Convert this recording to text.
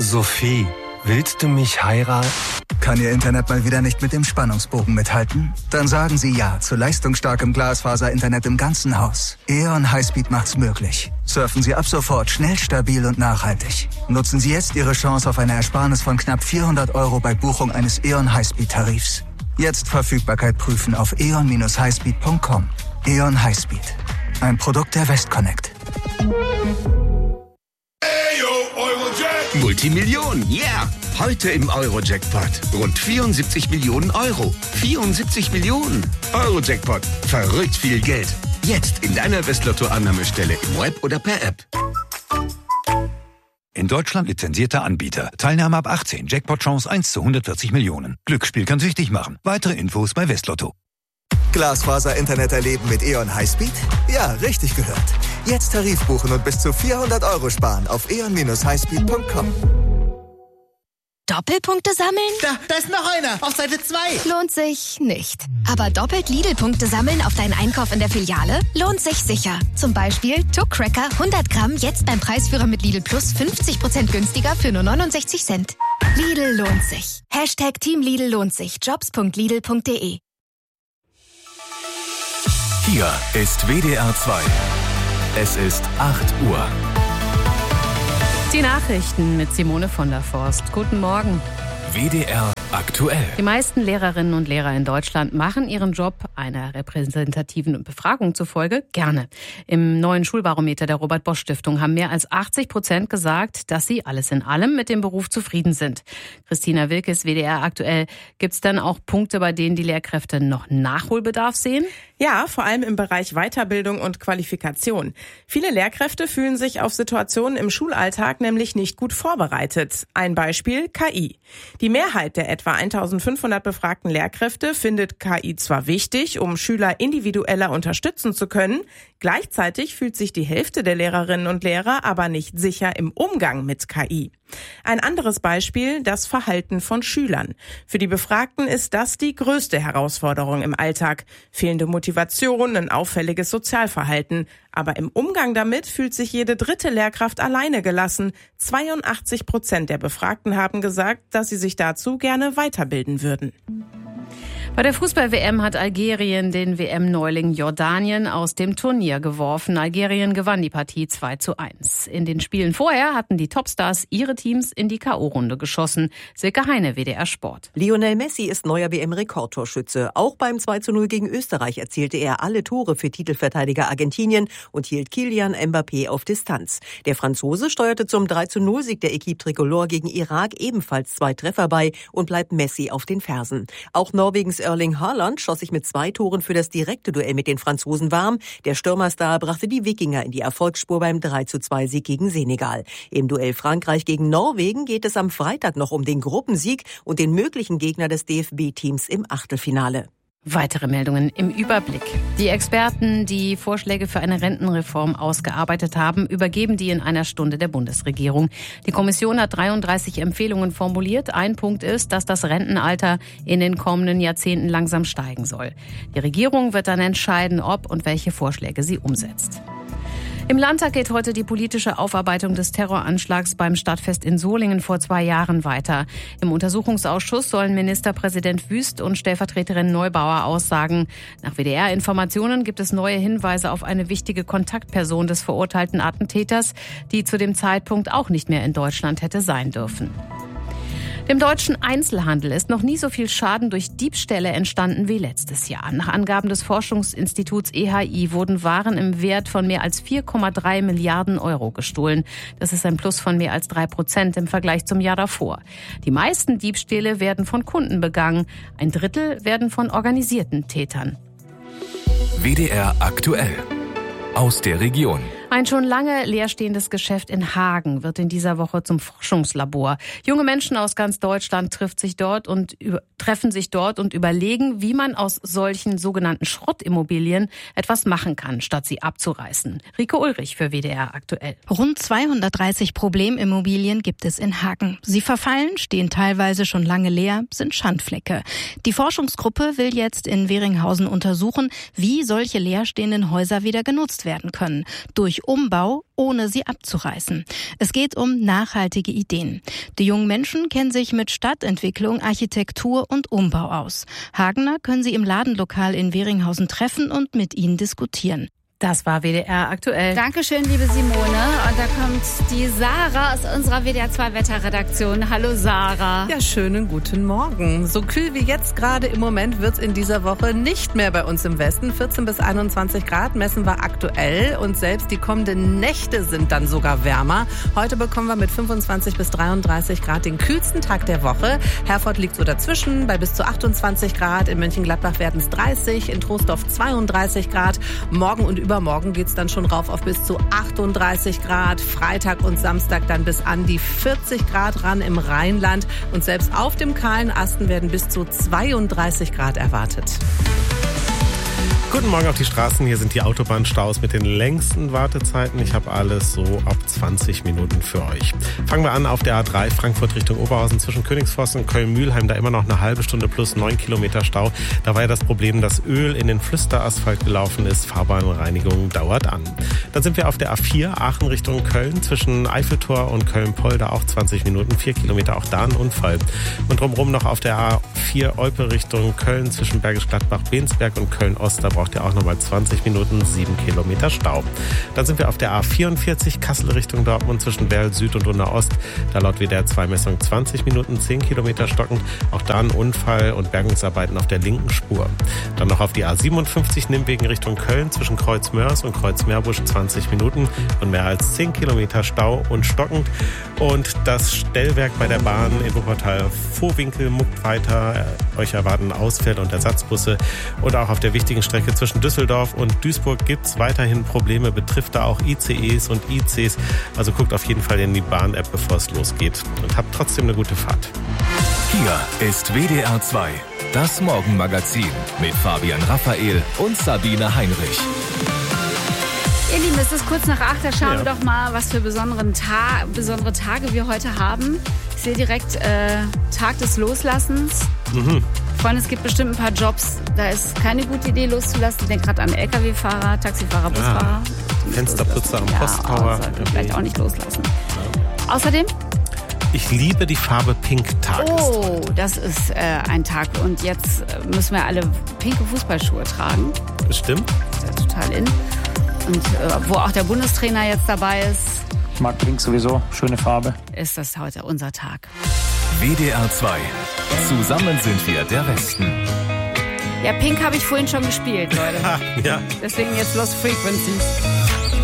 Sophie, willst du mich heiraten? Kann Ihr Internet mal wieder nicht mit dem Spannungsbogen mithalten? Dann sagen Sie ja zu leistungsstarkem Glasfaser-Internet im ganzen Haus. E.ON Highspeed macht's möglich. Surfen Sie ab sofort schnell, stabil und nachhaltig. Nutzen Sie jetzt Ihre Chance auf eine Ersparnis von knapp 400 € bei Buchung eines E.ON Highspeed-Tarifs. Jetzt Verfügbarkeit prüfen auf eon-highspeed.com. E.ON Highspeed. Ein Produkt der Westconnect. Multimillionen, yeah! Heute im Euro-Jackpot. Rund 74 Millionen Euro. 74 Millionen. Euro-Jackpot. Verrückt viel Geld. Jetzt in deiner Westlotto-Annahmestelle im Web oder per App. In Deutschland lizenzierter Anbieter. Teilnahme ab 18. Jackpot-Chance 1 zu 140 Millionen. Glücksspiel kann süchtig machen. Weitere Infos bei Westlotto. Glasfaser-Internet erleben mit E.ON Highspeed? Ja, richtig gehört. Jetzt Tarif buchen und bis zu 400 € sparen auf eon-highspeed.com. Doppelpunkte sammeln? Da ist noch einer, auf Seite 2. Lohnt sich nicht. Aber doppelt Lidl-Punkte sammeln auf deinen Einkauf in der Filiale lohnt sich sicher. Zum Beispiel Tuck-Cracker 100 Gramm jetzt beim Preisführer mit Lidl Plus 50% günstiger für nur 69 Cent. Lidl lohnt sich. Hashtag Team Lidl lohnt sich. Jobs.lidl.de. Hier ist WDR 2. Es ist 8 Uhr. Die Nachrichten mit Simone von der Forst. Guten Morgen. WDR aktuell. Die meisten Lehrerinnen und Lehrer in Deutschland machen ihren Job einer repräsentativen Befragung zufolge gerne. Im neuen Schulbarometer der Robert-Bosch-Stiftung haben mehr als 80% gesagt, dass sie alles in allem mit dem Beruf zufrieden sind. Christina Wilkes, WDR aktuell. Gibt es dann auch Punkte, bei denen die Lehrkräfte noch Nachholbedarf sehen? Ja, vor allem im Bereich Weiterbildung und Qualifikation. Viele Lehrkräfte fühlen sich auf Situationen im Schulalltag nämlich nicht gut vorbereitet. Ein Beispiel: KI. Die Mehrheit der etwa 1500 befragten Lehrkräfte findet KI zwar wichtig, um Schüler individueller unterstützen zu können, gleichzeitig fühlt sich die Hälfte der Lehrerinnen und Lehrer aber nicht sicher im Umgang mit KI. Ein anderes Beispiel: das Verhalten von Schülern. Für die Befragten ist das die größte Herausforderung im Alltag. Fehlende Motivation, ein auffälliges Sozialverhalten. Aber im Umgang damit fühlt sich jede dritte Lehrkraft alleine gelassen. 82% der Befragten haben gesagt, dass sie sich dazu gerne weiterbilden würden. Bei der Fußball-WM hat Algerien den WM-Neuling Jordanien aus dem Turnier geworfen. Algerien gewann die Partie 2:1. In den Spielen vorher hatten die Topstars ihre Teams in die K.O.-Runde geschossen. Silke Heine, WDR Sport. Lionel Messi ist neuer WM-Rekordtorschütze. Auch beim 2:0 gegen Österreich erzielte er alle Tore für Titelverteidiger Argentinien und hielt Kylian Mbappé auf Distanz. Der Franzose steuerte zum 3:0-Sieg der Équipe Tricolore gegen Irak ebenfalls 2 Treffer bei und bleibt Messi auf den Fersen. Auch Norwegens Erling Haaland schoss sich mit 2 Toren für das direkte Duell mit den Franzosen warm. Der Stürmerstar brachte die Wikinger in die Erfolgsspur beim 3:2-Sieg gegen Senegal. Im Duell Frankreich gegen Norwegen geht es am Freitag noch um den Gruppensieg und den möglichen Gegner des DFB-Teams im Achtelfinale. Weitere Meldungen im Überblick. Die Experten, die Vorschläge für eine Rentenreform ausgearbeitet haben, übergeben die in einer Stunde der Bundesregierung. Die Kommission hat 33 Empfehlungen formuliert. Ein Punkt ist, dass das Rentenalter in den kommenden Jahrzehnten langsam steigen soll. Die Regierung wird dann entscheiden, ob und welche Vorschläge sie umsetzt. Im Landtag geht heute die politische Aufarbeitung des Terroranschlags beim Stadtfest in Solingen vor 2 Jahren weiter. Im Untersuchungsausschuss sollen Ministerpräsident Wüst und Stellvertreterin Neubauer aussagen. Nach WDR-Informationen gibt es neue Hinweise auf eine wichtige Kontaktperson des verurteilten Attentäters, die zu dem Zeitpunkt auch nicht mehr in Deutschland hätte sein dürfen. Dem deutschen Einzelhandel ist noch nie so viel Schaden durch Diebstähle entstanden wie letztes Jahr. Nach Angaben des Forschungsinstituts EHI wurden Waren im Wert von mehr als 4,3 Milliarden Euro gestohlen. Das ist ein Plus von mehr als 3% im Vergleich zum Jahr davor. Die meisten Diebstähle werden von Kunden begangen. 1/3 werden von organisierten Tätern. WDR aktuell. Aus der Region. Ein schon lange leerstehendes Geschäft in Hagen wird in dieser Woche zum Forschungslabor. Junge Menschen aus ganz Deutschland treffen sich dort und überlegen, wie man aus solchen sogenannten Schrottimmobilien etwas machen kann, statt sie abzureißen. Rike Ulrich für WDR aktuell. Rund 230 Problemimmobilien gibt es in Hagen. Sie verfallen, stehen teilweise schon lange leer, sind Schandflecke. Die Forschungsgruppe will jetzt in Weringhausen untersuchen, wie solche leerstehenden Häuser wieder genutzt werden können. Durch durch Umbau, ohne sie abzureißen. Es geht um nachhaltige Ideen. Die jungen Menschen kennen sich mit Stadtentwicklung, Architektur und Umbau aus. Hagener können Sie im Ladenlokal in Weringhausen treffen und mit ihnen diskutieren. Das war WDR aktuell. Dankeschön, liebe Simone. Und da kommt die Sarah aus unserer WDR2-Wetterredaktion. Hallo Sarah. Ja, schönen guten Morgen. So kühl wie jetzt gerade im Moment wird's in dieser Woche nicht mehr bei uns im Westen. 14 bis 21 Grad messen wir aktuell und selbst die kommenden Nächte sind dann sogar wärmer. Heute bekommen wir mit 25 bis 33 Grad den kühlsten Tag der Woche. Herford liegt so dazwischen bei bis zu 28 Grad. In Mönchengladbach werden es 30, in Troisdorf 32 Grad. Morgen und übermorgen geht's dann schon rauf auf bis zu 38 Grad. Freitag und Samstag dann bis an die 40 Grad ran im Rheinland. Und selbst auf dem kahlen Asten werden bis zu 32 Grad erwartet. Guten Morgen auf die Straßen. Hier sind die Autobahnstaus mit den längsten Wartezeiten. Ich habe alles so ab 20 Minuten für euch. Fangen wir an auf der A3 Frankfurt Richtung Oberhausen zwischen Königsforst und Köln-Mühlheim. Da immer noch eine halbe Stunde plus 9 Kilometer Stau. Da war ja das Problem, dass Öl in den Flüsterasphalt gelaufen ist. Fahrbahnreinigung dauert an. Dann sind wir auf der A4 Aachen Richtung Köln zwischen Eiffeltor und Köln-Polder auch 20 Minuten, 4 Kilometer, auch da ein Unfall. Und drumherum noch auf der A4 Olpe Richtung Köln zwischen Bergisch Gladbach, Bensberg und Köln-Ost. Da braucht ihr auch nochmal 20 Minuten, 7 Kilometer Stau. Dann sind wir auf der A44 Kassel Richtung Dortmund zwischen Werl Süd und Unna Ost. Da laut WDR2-Messung 20 Minuten, 10 Kilometer stockend. Auch da ein Unfall und Bergungsarbeiten auf der linken Spur. Dann noch auf die A57 Nimwegen Richtung Köln zwischen Kreuzmörs und Kreuzmeerbusch 20 Minuten und mehr als 10 Kilometer Stau und stockend. Und das Stellwerk bei der Bahn in Wuppertal Vohwinkel muckt weiter. Euch erwarten Ausfälle und Ersatzbusse. Und auch auf der wichtigen Strecke zwischen Düsseldorf und Duisburg gibt es weiterhin Probleme, betrifft da auch ICEs und ICs. Also guckt auf jeden Fall in die Bahn-App, bevor es losgeht. Und habt trotzdem eine gute Fahrt. Hier ist WDR 2, das Morgenmagazin mit Fabian Raphael und Sabine Heinrich. Ihr Lieben, es ist kurz nach 8, da schauen wir doch mal, was für besondere Tage wir heute haben. Ich sehe direkt Tag des Loslassens. Freunde, es gibt bestimmt ein paar Jobs, da ist keine gute Idee loszulassen. Ich denke gerade an LKW-Fahrer, Taxifahrer, Busfahrer. Fensterputzer am Posttower. Vielleicht auch nicht loslassen. Ja. Außerdem? Ich liebe die Farbe Pink Tages. Oh, das ist ein Tag. Und jetzt müssen wir alle pinke Fußballschuhe tragen. Bestimmt. Das ist ja total in. Und wo auch der Bundestrainer jetzt dabei ist. Ich mag Pink sowieso, schöne Farbe. Ist das heute unser Tag. WDR 2. Zusammen sind wir der Westen. Ja, Pink habe ich vorhin schon gespielt, Leute. Ja. Deswegen jetzt Lost Frequencies.